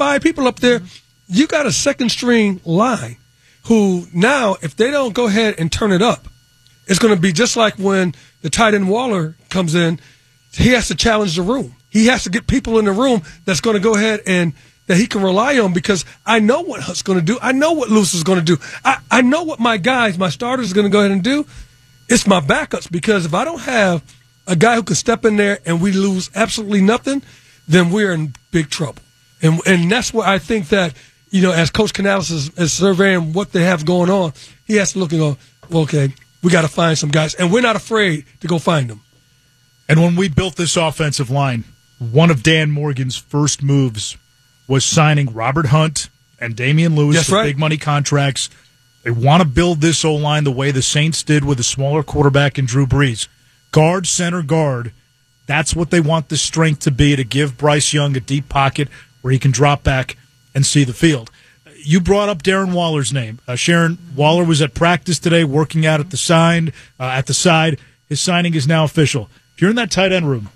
5 people up there. You got a second-string line who now, if they don't go ahead and turn it up, it's going to be just like when the tight end Waller comes in. He has to challenge the room. He has to get people in the room that's going to go ahead and that he can rely on, because I know what Hunt's going to do. I know what Luce is going to do. I know what my guys, my starters, are going to go ahead and do. It's my backups, because if I don't have a guy who can step in there and we lose absolutely nothing, then we're in big trouble. And that's where I think that, as Coach Canales is surveying what they have going on, he has to look and go, well, okay, we got to find some guys. And we're not afraid to go find them. And when we built this offensive line, one of Dan Morgan's first moves was signing Robert Hunt and Damian Lewis for big money contracts. They want to build this O-line the way the Saints did with a smaller quarterback in Drew Brees. Guard, center, guard. That's what they want the strength to be, to give Bryce Young a deep pocket where he can drop back and see the field. You brought up Darren Waller's name. Sharon, Waller was at practice today working out at the side. His signing is now official. If you're in that tight end room,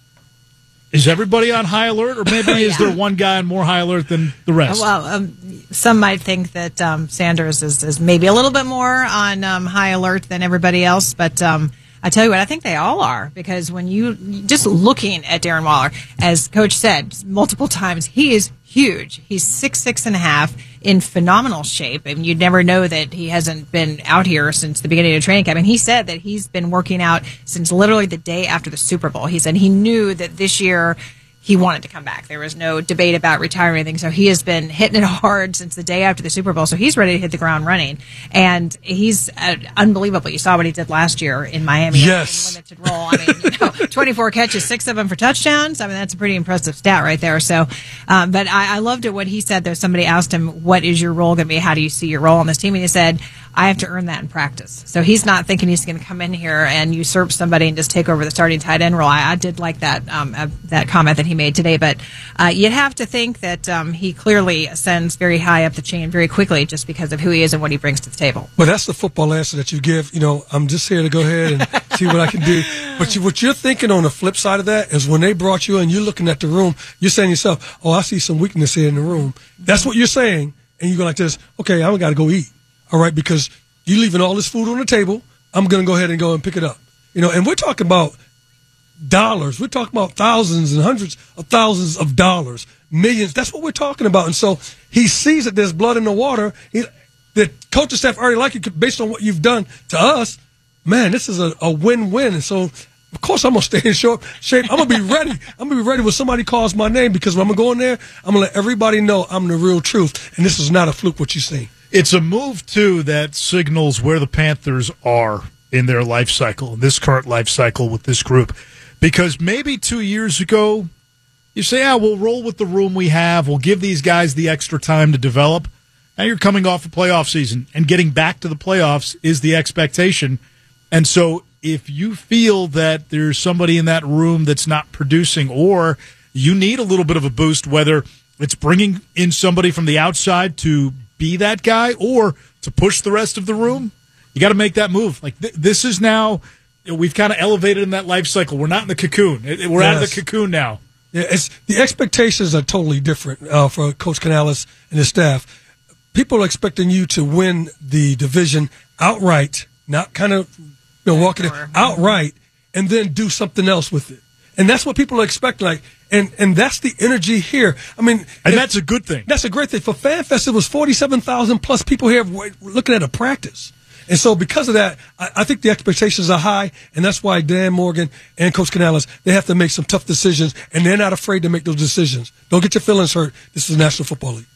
is everybody on high alert, or maybe is there one guy on more high alert than the rest? Well, some might think that Sanders is maybe a little bit more on high alert than everybody else, but I tell you what, I think they all are, because when you just looking at Darren Waller, as Coach said multiple times, he is huge. He's 6'6.5", in phenomenal shape. I mean, you'd never know that he hasn't been out here since the beginning of training camp. And he said that he's been working out since literally the day after the Super Bowl. He said he knew that this year he wanted to come back. There was no debate about retiring or anything. So he has been hitting it hard since the day after the Super Bowl. So he's ready to hit the ground running. And he's unbelievable. You saw what he did last year in Miami. Yes. In limited role. I mean, 24 catches, 6 of them for touchdowns. I mean, that's a pretty impressive stat right there. So, but I loved it what he said there. Somebody asked him, what is your role going to be? How do you see your role on this team? And he said, I have to earn that in practice. So he's not thinking he's going to come in here and usurp somebody and just take over the starting tight end role. I did like that comment that he made today. But you'd have to think that he clearly ascends very high up the chain very quickly, just because of who he is and what he brings to the table. Well, that's the football answer that you give. I'm just here to go ahead and see what I can do. But what you're thinking on the flip side of that is when they brought you in, you're looking at the room, you're saying to yourself, oh, I see some weakness here in the room. That's what you're saying. And you go like this, okay, I got to go eat. All right, because you're leaving all this food on the table. I'm going to go ahead and go and pick it up. And we're talking about dollars. We're talking about thousands and hundreds of thousands of dollars, millions. That's what we're talking about. And so he sees that there's blood in the water. The coaching staff already like it based on what you've done to us. Man, this is a win-win. And so, of course, I'm going to stay in shape. I'm going to be ready. I'm going to be ready when somebody calls my name, because when I'm going to go in there, I'm going to let everybody know I'm the real truth. And this is not a fluke what you see. It's a move, too, that signals where the Panthers are in their life cycle, in this current life cycle with this group. Because maybe 2 years ago, you say, we'll roll with the room we have. We'll give these guys the extra time to develop. Now you're coming off a playoff season, and getting back to the playoffs is the expectation. And so if you feel that there's somebody in that room that's not producing, or you need a little bit of a boost, whether it's bringing in somebody from the outside to be that guy or to push the rest of the room, you got to make that move. Like this is now, we've kind of elevated in that life cycle. We're not in the cocoon. We're out of the cocoon now. Yeah, the expectations are totally different for Coach Canales and his staff. People are expecting you to win the division outright, not kind of walking it outright, and then do something else with it. And that's what people are expecting. And that's the energy here. I mean, and that's a good thing. That's a great thing. For FanFest, it was 47,000 plus people here looking at a practice. And so because of that, I think the expectations are high, and that's why Dan Morgan and Coach Canales, they have to make some tough decisions, and they're not afraid to make those decisions. Don't get your feelings hurt. This is the National Football League.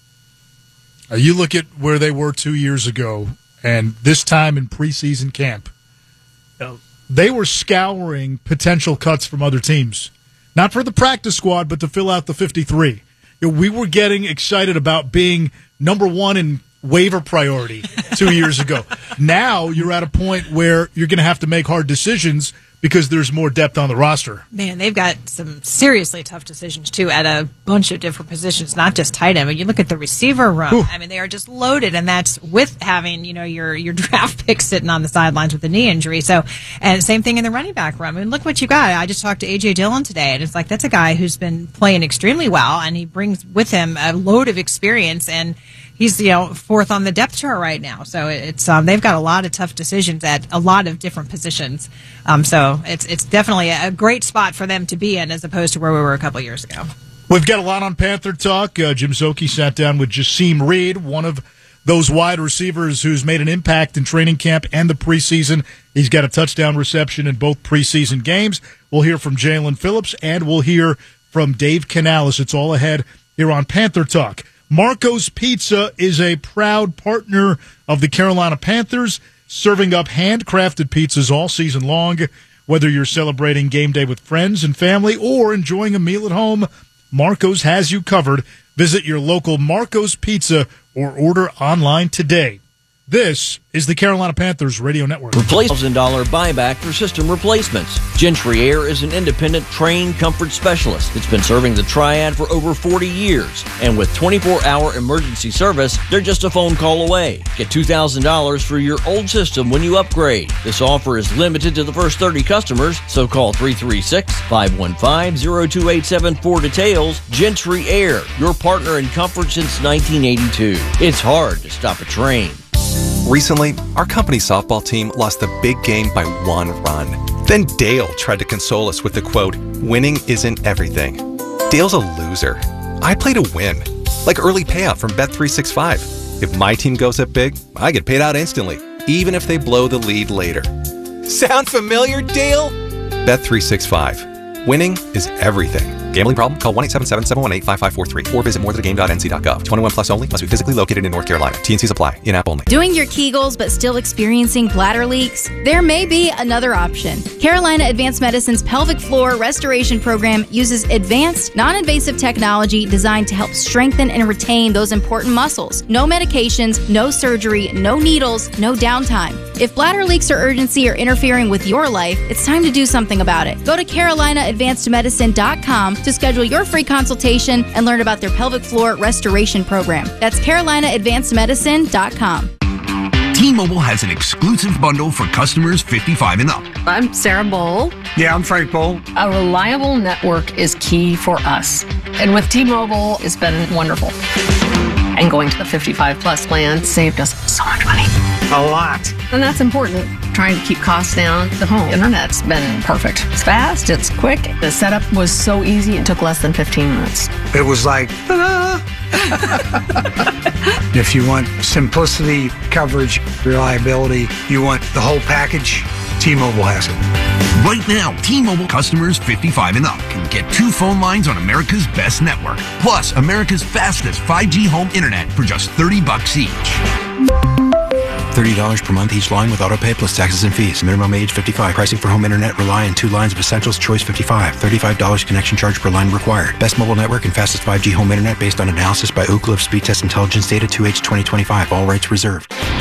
You look at where they were 2 years ago, and this time in preseason camp, they were scouring potential cuts from other teams. Not for the practice squad, but to fill out the 53. We were getting excited about being number one in waiver priority 2 years ago. Now you're at a point where you're going to have to make hard decisions because there's more depth on the roster. Man, they've got some seriously tough decisions, too, at a bunch of different positions, not just tight end. But you look at the receiver room. Whew. I mean, they are just loaded, and that's with having, your draft pick sitting on the sidelines with a knee injury. So, and same thing in the running back room. I mean, look what you got. I just talked to A.J. Dillon today, and it's like that's a guy who's been playing extremely well, and he brings with him a load of experience, and he's, fourth on the depth chart right now. So it's they've got a lot of tough decisions at a lot of different positions. So it's definitely a great spot for them to be in as opposed to where we were a couple years ago. We've got a lot on Panther Talk. Jim Szoke sat down with Jasim Reed, one of those wide receivers who's made an impact in training camp and the preseason. He's got a touchdown reception in both preseason games. We'll hear from Jalen Phillips, and we'll hear from Dave Canales. It's all ahead here on Panther Talk. Marco's Pizza is a proud partner of the Carolina Panthers, serving up handcrafted pizzas all season long. Whether you're celebrating game day with friends and family or enjoying a meal at home, Marco's has you covered. Visit your local Marco's Pizza or order online today. This is the Carolina Panthers Radio Network. Replace $1,000 buyback for system replacements. Gentry Air is an independent trained comfort specialist. It's been serving the Triad for over 40 years. And with 24-hour emergency service, they're just a phone call away. Get $2,000 for your old system when you upgrade. This offer is limited to the first 30 customers, so call 336-515-0287 for details. Gentry Air, your partner in comfort since 1982. It's hard to stop a train. Recently, our company softball team lost the big game by 1 run. Then Dale tried to console us with the quote, "Winning isn't everything." Dale's a loser. I play to win, like early payout from Bet365. If my team goes up big, I get paid out instantly, even if they blow the lead later. Sound familiar, Dale? Bet365. Winning is everything. Gambling problem? Call 1-877-718-5543 or visit morethanagame.nc.gov. 21 plus only. Must be physically located in North Carolina. T&Cs apply. In-app only. Doing your Kegels but still experiencing bladder leaks? There may be another option. Carolina Advanced Medicine's pelvic floor restoration program uses advanced, non-invasive technology designed to help strengthen and retain those important muscles. No medications, no surgery, no needles, no downtime. If bladder leaks or urgency are interfering with your life, it's time to do something about it. Go to CarolinaAdvancedMedicine.com to schedule your free consultation and learn about their pelvic floor restoration program. That's CarolinaAdvancedMedicine.com. T-Mobile has an exclusive bundle for customers 55 and up. I'm Sarah Bowl. Yeah, I'm Frank Bowl. A reliable network is key for us. And with T-Mobile, it's been wonderful. And going to the 55 plus plan saved us so much money. A lot. And that's important. Trying to keep costs down. The home internet's been perfect. It's fast, it's quick. The setup was so easy, it took less than 15 minutes. It was like, ta-da! If you want simplicity, coverage, reliability, you want the whole package, T-Mobile has it. Right now, T-Mobile customers 55 and up can get 2 phone lines on America's best network, plus America's fastest 5G home internet for just $30 each. $30 per month each line with autopay plus taxes and fees. Minimum age 55. Pricing for home internet rely on 2 lines of Essentials Choice 55. $35 connection charge per line required. Best mobile network and fastest 5G home internet based on analysis by Ookla of Speed Test Intelligence Data 2H 2025. All rights reserved.